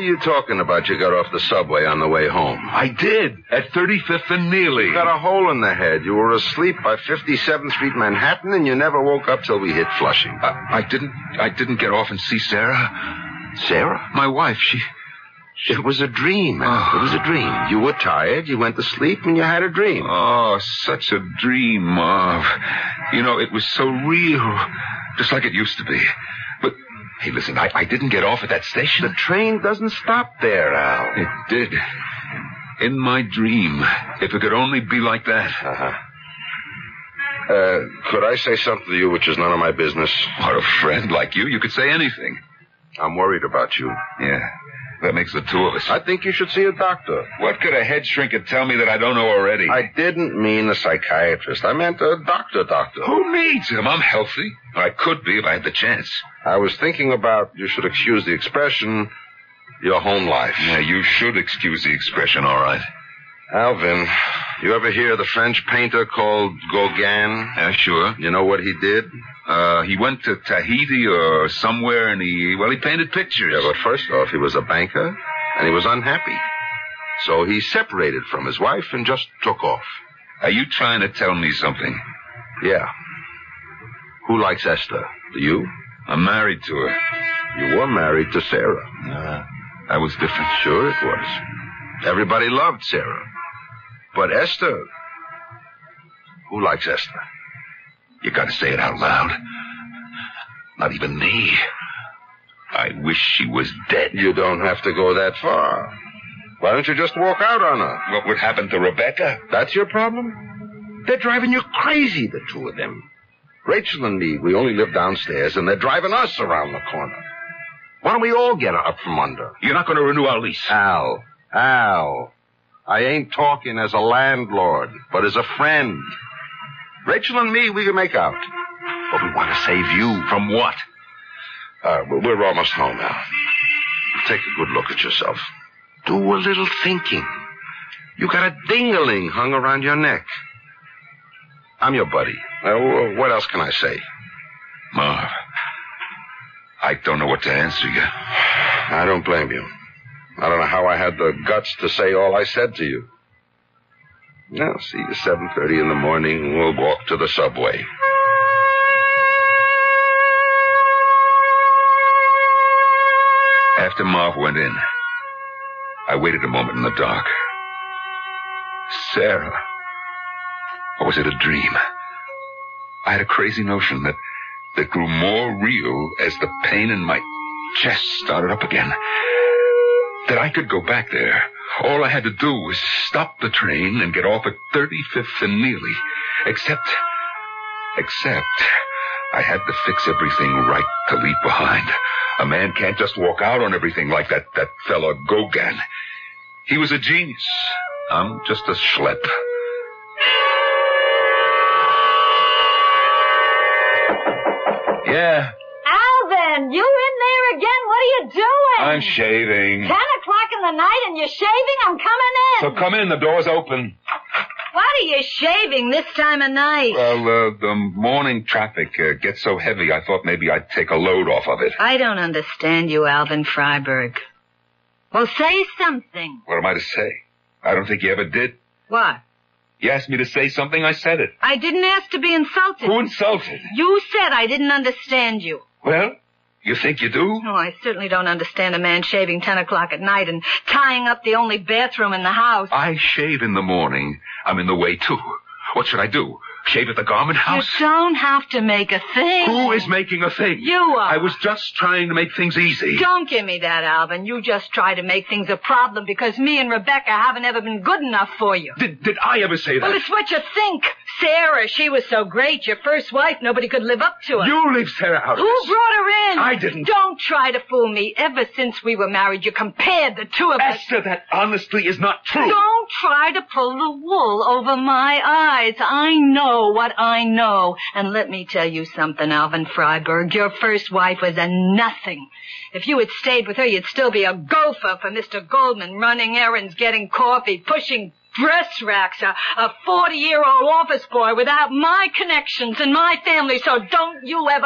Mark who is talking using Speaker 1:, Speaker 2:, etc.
Speaker 1: are you talking about? You got off the subway on the way home.
Speaker 2: I did, at 35th and Neely.
Speaker 1: You got a hole in the head. You were asleep by 57th Street, Manhattan, and you never woke up till we hit Flushing.
Speaker 2: I didn't get off and see Sarah.
Speaker 1: Sarah?
Speaker 2: My wife,
Speaker 1: It was a dream. It was a dream. You were tired, you went to sleep, and you had a dream.
Speaker 2: Oh, such a dream, Marv. You know, it was so real, just like it used to be. But, hey, listen, I didn't get off at that station.
Speaker 1: The train doesn't stop there, Al.
Speaker 2: It did. In my dream. If it could only be like that.
Speaker 1: Could I say something to you which is none of my business?
Speaker 2: What, a friend like you could say anything.
Speaker 1: I'm worried about you.
Speaker 2: Yeah. That makes the two of us.
Speaker 1: I think you should see a doctor.
Speaker 2: What could a head shrinker tell me that I don't know already?
Speaker 1: I didn't mean a psychiatrist. I meant a doctor.
Speaker 2: Who needs him? I'm healthy. I could be if I had the chance.
Speaker 1: I was thinking about, you should excuse the expression, your home life.
Speaker 2: Yeah, you should excuse the expression, all right.
Speaker 1: Alvin, you ever hear of the French painter called Gauguin?
Speaker 2: Yeah, sure.
Speaker 1: You know what he did?
Speaker 2: He went to Tahiti or somewhere, and he painted pictures.
Speaker 1: Yeah, but first off, he was a banker, and he was unhappy. So he separated from his wife and just took off.
Speaker 2: Are you trying to tell me something?
Speaker 1: Yeah. Who likes Esther? Do you?
Speaker 2: I'm married to her.
Speaker 1: You were married to Sarah.
Speaker 2: That was different.
Speaker 1: Sure it was. Everybody loved Sarah. But Esther... Who likes Esther?
Speaker 2: You gotta say it out loud. Not even me. I wish she was dead.
Speaker 1: You don't have to go that far. Why don't you just walk out on her?
Speaker 2: What would happen to Rebecca?
Speaker 1: That's your problem? They're driving you crazy, the two of them. Rachel and me, we only live downstairs, and they're driving us around the corner. Why don't we all get up from under?
Speaker 2: You're not going to renew our lease.
Speaker 1: Al, I ain't talking as a landlord, but as a friend. Rachel and me, we can make out. But we want to save you.
Speaker 2: From what?
Speaker 1: We're almost home now. Take a good look at yourself. Do a little thinking. You got a ding-a-ling hung around your neck. I'm your buddy. What else can I say?
Speaker 2: Marv, I don't know what to answer you.
Speaker 1: I don't blame you. I don't know how I had the guts to say all I said to you. Now, see you 7:30 in the morning, and we'll walk to the subway.
Speaker 2: After Marv went in, I waited a moment in the dark. Sarah. Or was it a dream? I had a crazy notion that grew more real as the pain in my chest started up again. That I could go back there. All I had to do was stop the train and get off at 35th and Neely. Except I had to fix everything right to leave behind. A man can't just walk out on everything like that fella Gauguin. He was a genius. I'm just a schlep. Yeah.
Speaker 3: Alvin, you in there again? What are you doing?
Speaker 2: I'm shaving.
Speaker 3: 10 o'clock in the night and you're shaving? I'm coming in.
Speaker 2: So come in, the door's open.
Speaker 3: What are you shaving this time of night?
Speaker 2: Well, the morning traffic gets so heavy, I thought maybe I'd take a load off of it.
Speaker 3: I don't understand you, Alvin Freiberg. Well, say something.
Speaker 2: What am I to say? I don't think you ever did.
Speaker 3: What?
Speaker 2: You asked me to say something, I said it.
Speaker 3: I didn't ask to be insulted.
Speaker 2: Who insulted?
Speaker 3: You said I didn't understand you.
Speaker 2: Well, you think you do?
Speaker 3: No, I certainly don't understand a man shaving 10 o'clock at night and tying up the only bathroom in the house.
Speaker 2: I shave in the morning. I'm in the way, too. What should I do? Shave at the garment house?
Speaker 3: You don't have to make a thing.
Speaker 2: Who is making a thing?
Speaker 3: You are.
Speaker 2: I was just trying to make things easy.
Speaker 3: Don't give me that, Alvin. You just try to make things a problem because me and Rebecca haven't ever been good enough for you.
Speaker 2: Did I ever say that?
Speaker 3: Well, it's what you think. Sarah, she was so great. Your first wife, nobody could live up to her.
Speaker 2: You leave Sarah out of
Speaker 3: Who
Speaker 2: this.
Speaker 3: brought her in?
Speaker 2: I didn't.
Speaker 3: Don't try to fool me. Ever since we were married, you compared the two of us.
Speaker 2: Esther, that honestly is not true.
Speaker 3: Don't try to pull the wool over my eyes. I know what I know. And let me tell you something, Alvin Freiberg. Your first wife was a nothing. If you had stayed with her, you'd still be a gopher for Mr. Goldman, running errands, getting coffee, pushing dress racks, a 40-year-old office boy without my connections and my family, so don't you ever